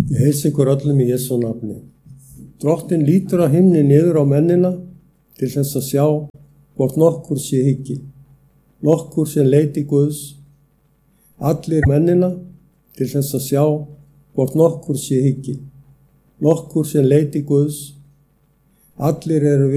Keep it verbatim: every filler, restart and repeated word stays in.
Ég heilsa ykkur öllum í Jesú nafni. Drottinn lítur á himni niður á mennina til þess að sjá hvort nokkur sé hyggi, nokkur sem leiti Guðs. Allir mennina til þess að sjá hvort nokkur sé hyggi, nokkur sem leiti Guðs. Allir eru